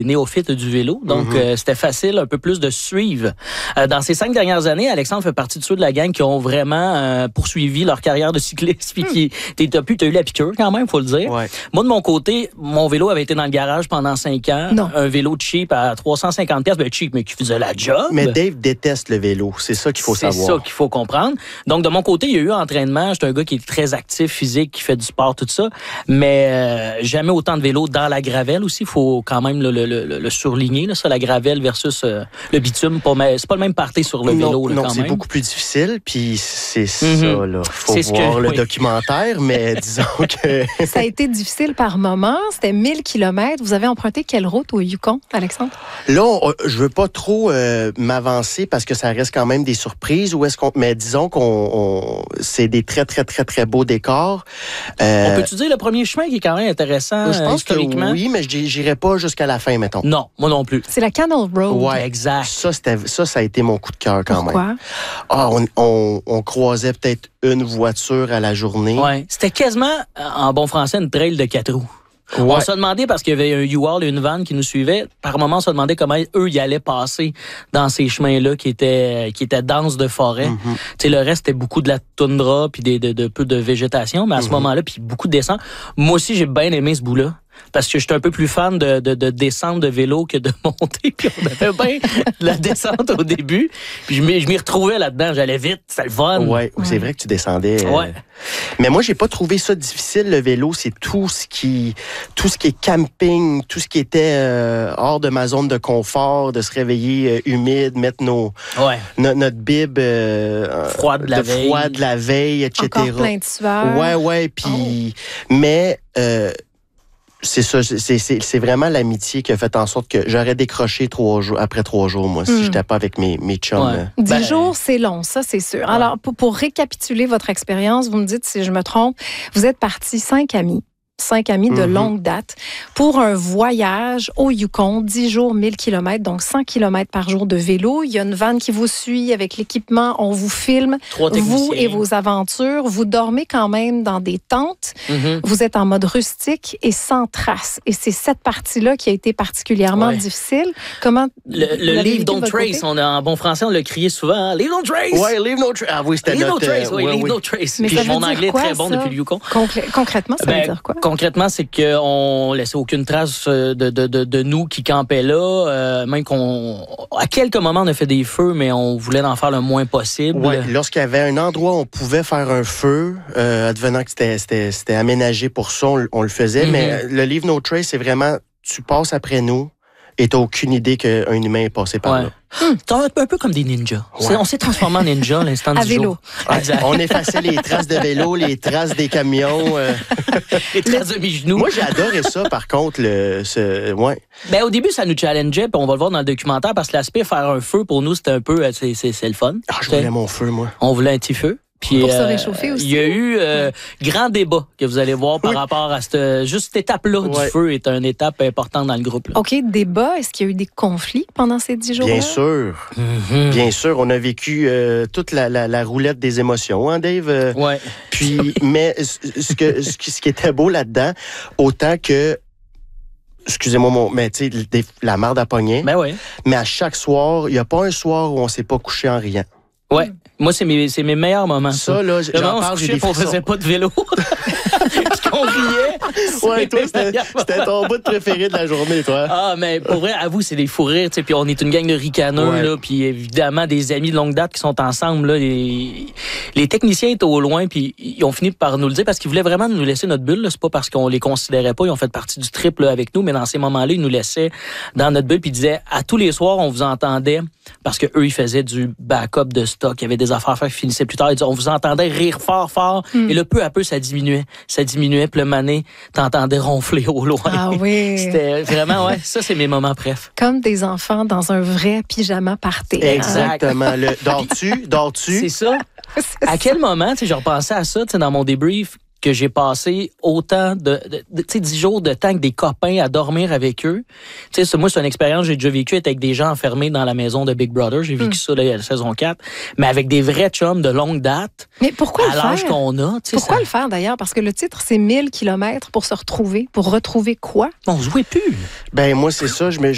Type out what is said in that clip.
néophyte du vélo, donc c'était facile un peu plus de suivre. Dans ces 5 dernières années, Alexandre fait partie de ceux de la gang qui ont vraiment poursuivi leur carrière de cycliste, puis t'as eu la piqûre quand même, faut le dire. Ouais. Moi, de mon côté, mon vélo avait été dans le garage pendant 5 ans. Non. Un vélo cheap à 350$, ben cheap, mais qui faisait la job. Mais Dave déteste le vélo, c'est ça qu'il faut savoir. C'est ça qu'il faut comprendre. Donc, de mon côté, il y a eu entraînement. J'étais un gars qui est très actif, physique, qui fait du sport, tout ça, mais jamais autant de vélo dans la gravelle aussi. Il faut quand même le surligner, là, ça, la gravelle versus le bitume. C'est pas le même party sur le vélo. Non, quand c'est même. beaucoup plus difficile, puis c'est ça, là. Faut voir le documentaire, mais disons que... Ça a été difficile par moment. C'était 1000 km. Vous avez emprunté quelle route au Yukon, Alexandre? Là, je veux pas trop m'avancer parce que ça reste quand même des surprises. Mais disons qu'on c'est des très, très, très, très beaux décors. On peut-tu dire le premier chemin qui est quand même intéressant je pense historiquement? Que oui, mais j'irai pas jusqu'à la fin, mettons. Non, moi non plus. C'est la Canal Road. Ouais, exact. Ça a été mon coup de cœur quand Pourquoi? même. Ah, on croisait peut-être une voiture à la journée. Ouais, c'était quasiment, en bon français, une trail de 4 roues. Ouais. On se demandait, parce qu'il y avait un U-Haul et une vanne qui nous suivaient, par moment, on se demandait comment eux y allaient passer dans ces chemins-là qui étaient denses de forêt. Tu sais, le reste, c'était beaucoup de la toundra puis de peu de végétation, mais à ce moment-là, puis beaucoup de descente. Moi aussi, j'ai bien aimé ce bout-là. Parce que j'étais un peu plus fan de descente de vélo que de monter. Puis on avait bien la descente au début. Puis je m'y retrouvais là-dedans. J'allais vite, c'était le fun. Ouais, c'est vrai que tu descendais. Ouais. Mais moi, j'ai pas trouvé ça difficile, le vélo. C'est tout ce qui est camping, tout ce qui était hors de ma zone de confort, de se réveiller humide, mettre notre bib froide de la veille, etc. Encore plein de sueur. Ouais. Puis, mais c'est ça, c'est vraiment l'amitié qui a fait en sorte que j'aurais décroché après 3 jours, moi, si j'étais pas avec mes chums. Ouais. 10 jours, c'est long, ça, c'est sûr. Ouais. Alors, pour récapituler votre expérience, vous me dites si je me trompe, vous êtes partis 5 amis de longue date pour un voyage au Yukon, 10 jours, 1000 km, donc 100 km par jour de vélo. Il y a une vanne qui vous suit avec l'équipement. On vous filme, vous et vos aventures. Vous dormez quand même dans des tentes. Vous êtes en mode rustique et sans trace. Et c'est cette partie-là qui a été particulièrement difficile. Comment le Leave No Trace, en bon français, on l'a crié souvent. Hein? Leave No Trace! Ouais, Leave No Trace. Ah oui, c'était Leave notre... No Trace, Leave No Trace. Mais puis mon anglais est très bon depuis le Yukon. Concrètement, ça veut dire quoi? Concrètement, c'est qu'on laissait aucune trace de nous qui campaient là. Même à quelques moments, on a fait des feux, mais on voulait en faire le moins possible. Ouais, lorsqu'il y avait un endroit où on pouvait faire un feu, advenant que c'était aménagé pour ça, on le faisait. Mais le Leave No Trace, c'est vraiment, tu passes après nous et t'as aucune idée qu'un humain est passé par là. C'est un peu comme des ninjas. Ouais. On s'est transformé en ninja à l'instant du vélo. jour. Exact. On effaçait les traces de vélo, les traces des camions. Les traces de mes genoux. Moi, j'ai adoré ça, par contre. Ben, au début, ça nous challengeait, puis on va le voir dans le documentaire, parce que l'aspect faire un feu, pour nous, c'était un peu... C'est le fun. Ah, je voulais mon feu, moi. On voulait un petit feu. Puis, pour se réchauffer aussi. Il y a eu grand débat que vous allez voir par rapport à juste cette étape-là du feu est une étape importante dans le groupe. Là. OK, débat. Est-ce qu'il y a eu des conflits pendant ces 10 jours-là? Bien sûr. Bien sûr. On a vécu toute la roulette des émotions, hein, Dave? Ouais. Puis, mais ce qui était beau là-dedans, autant que excusez-moi, mais tu sais, la marde à pogner. Ben ouais. Mais à chaque soir, il n'y a pas un soir où on ne s'est pas couché en riant. Ouais. Moi, c'est mes meilleurs moments. Ça, là, j'en parle, j'ai des frissons. On faisait pas de vélo. Puis qu'on riait. Ouais, toi, c'était ton bout préféré de la journée, toi. Ah, mais pour vrai, avoue, c'est des fous rires, tu sais. Puis on est une gang de ricaneux, là. Puis évidemment, des amis de longue date qui sont ensemble, là. Les techniciens étaient au loin, puis ils ont fini par nous le dire parce qu'ils voulaient vraiment nous laisser notre bulle, là. C'est pas parce qu'on les considérait pas. Ils ont fait partie du trip, là, avec nous. Mais dans ces moments-là, ils nous laissaient dans notre bulle, puis ils disaient, à tous les soirs, on vous entendait parce que eux, ils faisaient du backup de stock. Il y avait des affaires à faire qui finissaient plus tard. Ils disaient, on vous entendait rire fort, fort. Et là, peu à peu, ça diminuait. Puis le mané, t'entendais ronfler au loin. Ah oui. C'était vraiment, ça, c'est mes moments préf. Comme des enfants dans un vrai pyjama party. Exactement. Dors-tu? C'est ça. À quel moment, tu sais, je repensais à ça, tu sais, dans mon débrief, que j'ai passé autant de 10 jours de temps avec des copains à dormir avec eux. Tu sais, moi, c'est une expérience que j'ai déjà vécue avec des gens enfermés dans la maison de Big Brother. J'ai vécu ça, là, la saison 4. Mais avec des vrais chums de longue date. Mais pourquoi le faire? À l'âge qu'on a. Pourquoi le faire, d'ailleurs? Parce que le titre, c'est 1000 km pour se retrouver. Pour retrouver quoi? On se jouait plus. Ben, moi, c'est ça. Je me